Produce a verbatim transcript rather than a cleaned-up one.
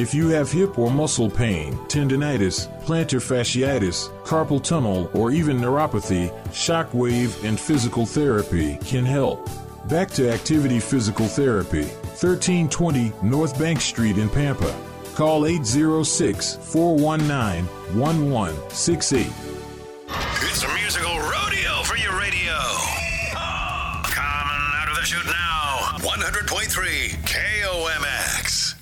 If you have hip or muscle pain, tendinitis, plantar fasciitis, carpal tunnel, or even neuropathy, Shockwave and physical therapy can help. Back to Activity Physical Therapy, thirteen twenty North Bank Street in Pampa. Call eight zero six, four one nine, one one six eight. It's a musical rodeo for your radio. Coming out of the chute now, one hundred point three K O M X.